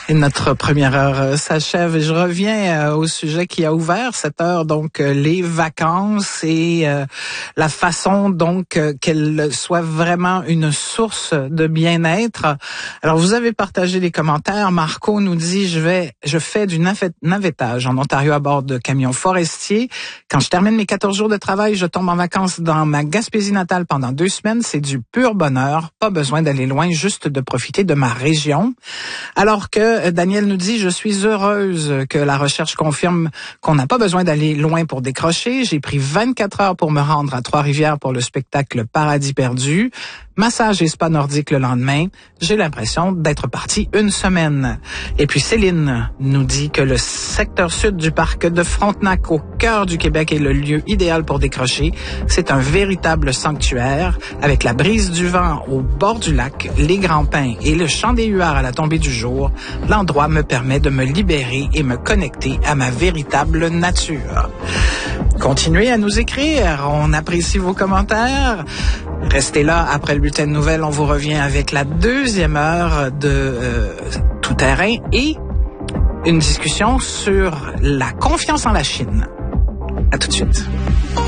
Et notre première heure s'achève et je reviens au sujet qui a ouvert cette heure, donc les vacances et la façon donc qu'elles soient vraiment une source de bien-être. Alors vous avez partagé les commentaires. Marco nous dit je fais du navettage en Ontario à bord de camions forestiers. Quand je termine mes 14 jours de travail, je tombe en vacances dans ma Gaspésie natale pendant 2 semaines. C'est du pur bonheur. Pas besoin d'aller loin, juste de profiter de ma région. Alors que Daniel nous dit, je suis heureuse que la recherche confirme qu'on n'a pas besoin d'aller loin pour décrocher. J'ai pris 24 heures pour me rendre à Trois-Rivières pour le spectacle Paradis perdu. Massage et spa nordique le lendemain. J'ai l'impression d'être partie 1 semaine. Et puis Céline nous dit que le secteur sud du parc de Frontenac au cœur du Québec est le lieu idéal pour décrocher. C'est un véritable sanctuaire avec la brise du vent au bord du lac, les grands pins et le chant des huards à la tombée du jour. L'endroit me permet de me libérer et me connecter à ma véritable nature. Continuez à nous écrire. On apprécie vos commentaires. Restez là après le bulletin de nouvelles. On vous revient avec la 2e heure de Tout terrain et une discussion sur la confiance en la Chine. À tout de suite.